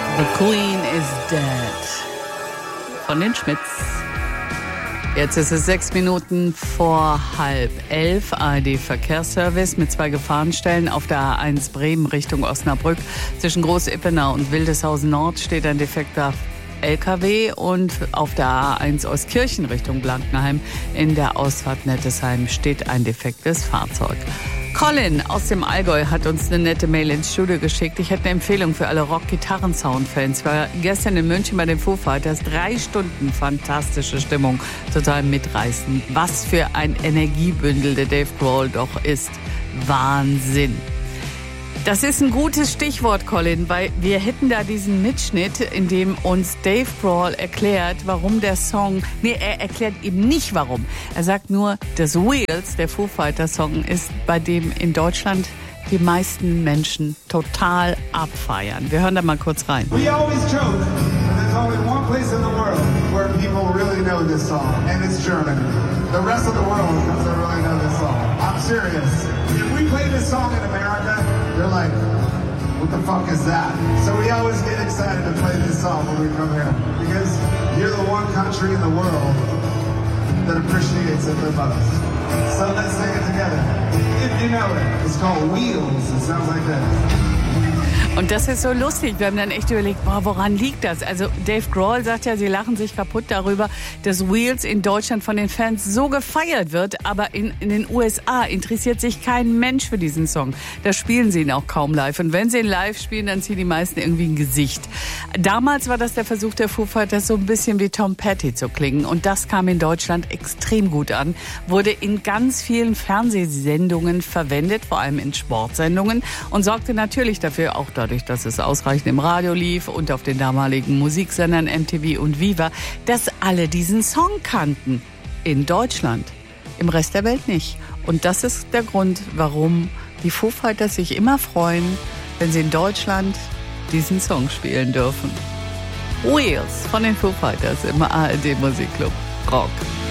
The Queen is Dead von den Schmitz. Jetzt ist es 6 Minuten vor 10:30. ARD Verkehrsservice mit 2 Gefahrenstellen auf der A1 Bremen Richtung Osnabrück. Zwischen Groß-Ippenau und Wildeshausen Nord steht ein defekter LKW und auf der A1 Euskirchen Richtung Blankenheim in der Ausfahrt Nettesheim steht ein defektes Fahrzeug. Colin aus dem Allgäu hat uns eine nette Mail ins Studio geschickt. Ich hätte eine Empfehlung für alle Rock-Gitarren-Sound-Fans. Ich war gestern in München bei den Foo Fighters. 3 Stunden fantastische Stimmung, total mitreißend. Was für ein Energiebündel der Dave Grohl doch ist. Wahnsinn. Das ist ein gutes Stichwort, Colin, weil wir hätten da diesen Mitschnitt, in dem uns Dave Grohl erklärt, warum der Song, er erklärt eben nicht warum. Er sagt nur, das Wheels, der Foo Fighters Song, ist bei dem in Deutschland die meisten Menschen total abfeiern. Wir hören da mal kurz rein. We always joke that there's only one place in the world where people really know this song, and it's Germany. The rest of the world doesn't really know this song. I'm serious. If we play this song in America, they're like, what the fuck is that? So we always get excited to play this song when we come here, because you're the one country in the world that appreciates it the most. So let's sing it together. If you know it, it's called Wheels. It sounds like that. Und das ist so lustig. Wir haben dann echt überlegt, woran liegt das? Also Dave Grohl sagt ja, sie lachen sich kaputt darüber, dass Wheels in Deutschland von den Fans so gefeiert wird, aber in den USA interessiert sich kein Mensch für diesen Song. Da spielen sie ihn auch kaum live. Und wenn sie ihn live spielen, dann ziehen die meisten irgendwie ein Gesicht. Damals war das der Versuch der Foo Fighters, so ein bisschen wie Tom Petty zu klingen. Und das kam in Deutschland extrem gut an. Wurde in ganz vielen Fernsehsendungen verwendet, vor allem in Sportsendungen. Und sorgte natürlich dafür, auch dadurch, dass es ausreichend im Radio lief und auf den damaligen Musiksendern MTV und Viva, dass alle diesen Song kannten. In Deutschland. Im Rest der Welt nicht. Und das ist der Grund, warum die Foo Fighters sich immer freuen, wenn sie in Deutschland diesen Song spielen dürfen. Wheels von den Foo Fighters im ARD Musikclub Rock.